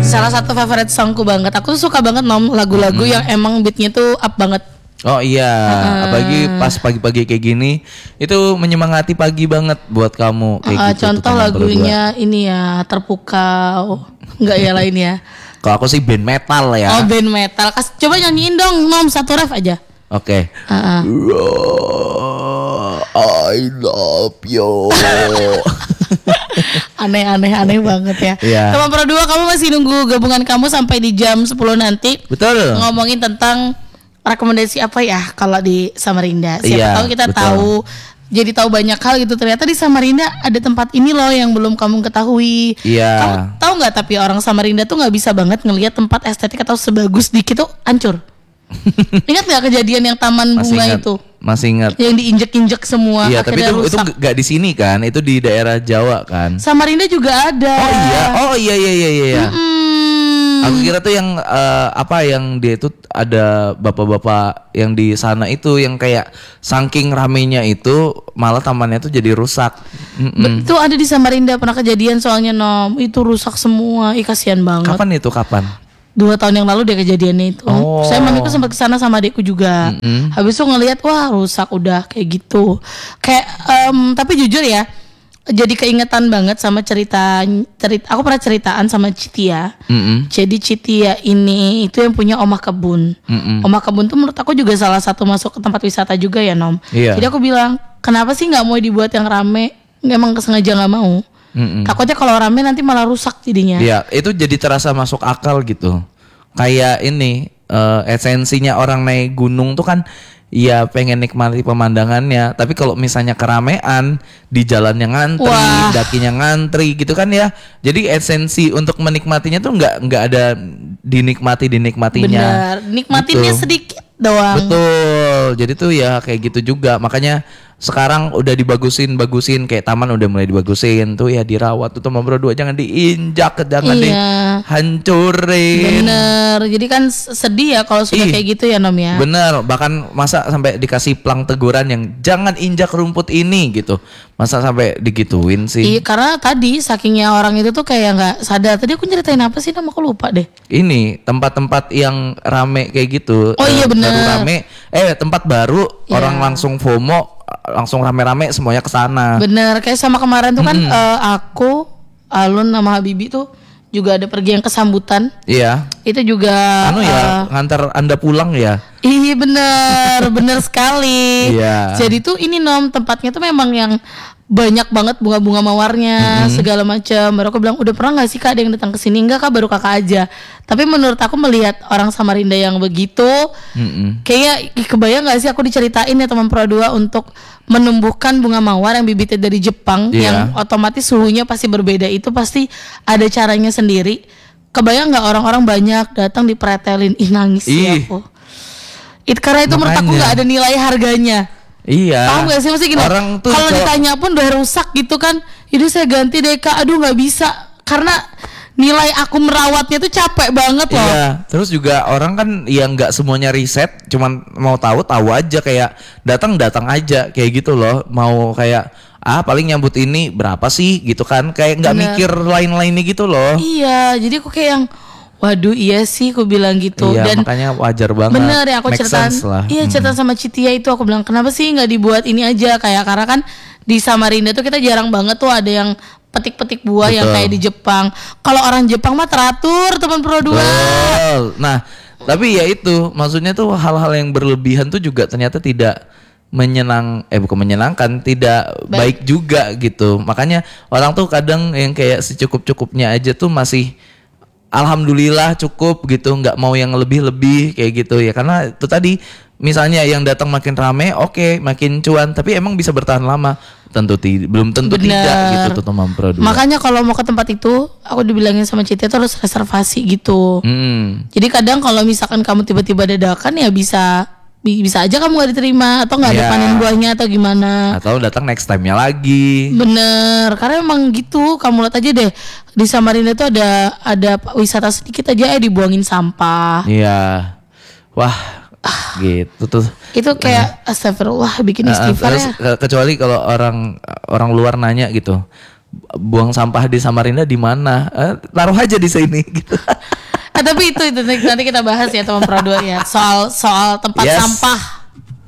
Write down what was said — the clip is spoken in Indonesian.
Salah satu favorite songku banget. Aku tuh suka banget lagu-lagu yang emang beatnya tuh up banget. Oh iya, apalagi pas pagi-pagi kayak gini, itu menyemangati pagi banget buat kamu kayak gitu. Contoh lagunya ini ya, Terpukau. Enggak ya lain ya. Kalau aku sih band metal ya. Oh band metal. Coba nyanyiin dong Nom satu ref aja. Oke. I love you. Aneh banget ya. Iya. Teman Pro 2, kamu masih nunggu gabungan kamu sampai di jam 10 nanti. Betul. Ngomongin tentang rekomendasi apa ya kalau di Samarinda. Siapa tahu kita tahu. Jadi tahu banyak hal gitu. Ternyata di Samarinda ada tempat ini loh yang belum kamu ketahui. Iya. Kamu tahu nggak? Tapi orang Samarinda tuh nggak bisa banget ngelihat tempat estetik atau sebagus dikit tuh hancur. Ingat nggak kejadian yang taman bunga itu? Masih ingat. Yang diinjek-injek semua. Iya, tapi itu nggak di sini kan? Itu di daerah Jawa kan? Samarinda juga ada. Oh iya. Aku kira tuh yang yang dia itu ada bapak-bapak yang di sana itu yang kayak saking ramenya itu malah tamannya tuh jadi rusak. Itu ada di Samarinda, pernah kejadian soalnya Nom, itu rusak semua. Kasihan banget. Kapan? 2 tahun yang lalu dia kejadiannya itu. Saya mamiku sempat kesana sama adikku juga. Habis itu ngelihat wah rusak udah kayak gitu. Kayak tapi jujur ya, jadi keingetan banget sama cerita aku pernah ceritaan sama Citia. Jadi Citia ini itu yang punya omah kebun. Omah kebun tuh menurut aku juga salah satu masuk ke tempat wisata juga ya Nom. Iya. Jadi aku bilang kenapa sih nggak mau dibuat yang rame? Emang sengaja nggak mau. Takutnya kalau rame nanti malah rusak jadinya. Iya, itu jadi terasa masuk akal gitu. Kayak ini esensinya orang naik gunung tuh kan ya pengen nikmati pemandangannya. Tapi kalau misalnya keramaian di jalannya ngantri, dakinya ngantri gitu kan ya. Jadi esensi untuk menikmatinya tuh nggak ada dinikmatinya. Benar, nikmatinnya gitu. Sedikit doang. Betul. Jadi tuh ya kayak gitu juga. Makanya sekarang udah dibagusin kayak taman udah mulai dibagusin tuh ya, dirawat tuh Teman Pro 2, jangan diinjak, jangan dihancurin. Bener, jadi kan sedih ya kalau sudah kayak gitu ya Nom ya. Bener, bahkan masa sampai dikasih plang teguran yang jangan injak rumput ini gitu. Masa sampai digituin sih? Iya, karena tadi sakingnya orang itu tuh kayak nggak sadar. Tadi aku ceritain apa sih Nom, aku lupa deh. Ini tempat-tempat yang rame kayak gitu. Oh iya bener. Baru rame, tempat baru orang langsung FOMO, langsung rame-rame semuanya ke sana. Bener, kayak sama kemarin tuh kan aku, Alun sama Habibi tuh juga ada pergi yang kesambutan. Iya. Itu juga ngantar Anda pulang ya. Iya bener sekali. Iya. Jadi tuh ini Nom, tempatnya tuh memang yang banyak banget bunga-bunga mawarnya, segala macam. Baru aku bilang, udah pernah nggak sih Kak ada yang datang ke sini? Enggak Kak, baru Kakak aja. Tapi menurut aku melihat orang Samarinda yang begitu, kayaknya kebayang nggak sih aku diceritain ya Teman Pro 2 untuk menumbuhkan bunga mawar yang bibitnya dari Jepang, yang otomatis suhunya pasti berbeda. Itu pasti ada caranya sendiri. Kebayang nggak orang-orang banyak datang dipretelin, nangis ya aku. Karena itu menurut aku nggak ada nilai harganya. Iya. Paham gak sih maksudnya gini? Kalau ditanya pun udah rusak gitu kan, itu saya ganti deh Kak. Aduh nggak bisa, karena nilai aku merawatnya tuh capek banget loh. Iya. Terus juga orang kan yang nggak semuanya riset, cuman mau tahu aja, kayak datang aja kayak gitu loh. Mau kayak paling nyambut ini berapa sih gitu kan, kayak nggak mikir lain-lainnya gitu loh. Iya. Jadi aku kayak yang waduh iya sih aku bilang gitu. Iya, dan makanya wajar banget. Bener ya aku ceritain. Iya cerita sama Citia itu aku bilang kenapa sih nggak dibuat ini aja, kayak karena kan di Samarinda tuh kita jarang banget tuh ada yang petik-petik buah. Betul. Yang kayak di Jepang. Kalau orang Jepang mah teratur Teman Pro 2. Betul. Nah tapi ya itu maksudnya tuh hal-hal yang berlebihan tuh juga ternyata tidak bukan menyenangkan, tidak baik juga gitu. Makanya orang tuh kadang yang kayak secukup-cukupnya aja tuh masih alhamdulillah cukup gitu, nggak mau yang lebih-lebih kayak gitu ya. Karena itu tadi misalnya yang datang makin rame, makin cuan, tapi emang bisa bertahan lama? Belum tentu tidak gitu tuh Teman Pro 2. Makanya kalau mau ke tempat itu, aku dibilangin sama Cita itu harus reservasi gitu. Jadi kadang kalau misalkan kamu tiba-tiba dadakan ya bisa aja kamu gak diterima, atau gak ada panen buahnya atau gimana, atau datang next time-nya lagi. Bener, karena emang gitu. Kamu lihat aja deh di Samarinda itu ada wisata sedikit aja dibuangin sampah. Iya. Wah, gitu tuh. Itu kayak astagfirullah, bikin istighfar ya. Kecuali kalau orang luar nanya gitu, buang sampah di Samarinda di mana? Taruh aja di sini gitu. Tapi itu nanti kita bahas ya teman Pro 2 ya soal tempat Yes. sampah